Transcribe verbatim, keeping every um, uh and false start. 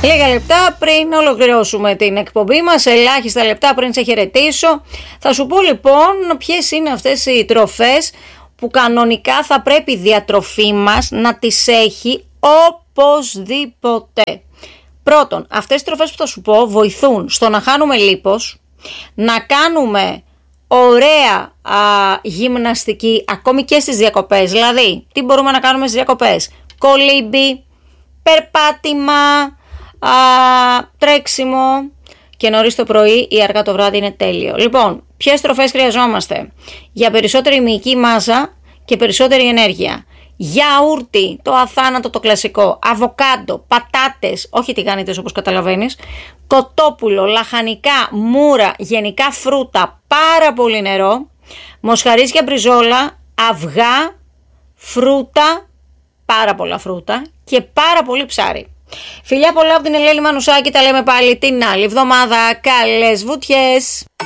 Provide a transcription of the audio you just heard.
Λίγα λεπτά πριν ολοκληρώσουμε την εκπομπή μας, ελάχιστα λεπτά πριν σε χαιρετήσω, θα σου πω λοιπόν ποιες είναι αυτές οι τροφές που κανονικά θα πρέπει η διατροφή μας να τις έχει οπωσδήποτε. Πρώτον, αυτές οι τροφές που θα σου πω βοηθούν στο να χάνουμε λίπος, να κάνουμε ωραία α, γυμναστική ακόμη και στις διακοπές. Δηλαδή, τι μπορούμε να κάνουμε στις διακοπές? Κολύμπι, περπάτημα, α, τρέξιμο και νωρίς το πρωί ή αργά το βράδυ είναι τέλειο. Λοιπόν, ποιες τροφές χρειαζόμαστε? Για περισσότερη μυϊκή μάζα και περισσότερη ενέργεια. Γιαούρτι, το αθάνατο το κλασικό, αβοκάντο, πατάτες, όχι τηγάνιτες όπως καταλαβαίνεις, κοτόπουλο, λαχανικά, μούρα, γενικά φρούτα, πάρα πολύ νερό, μοσχαρίσια μπριζόλα, αυγά, φρούτα, πάρα πολλά φρούτα και πάρα πολύ ψάρι. Φιλιά πολλά από την Ελένη Μανουσάκη, τα λέμε πάλι την άλλη εβδομάδα. Καλές βουτιές!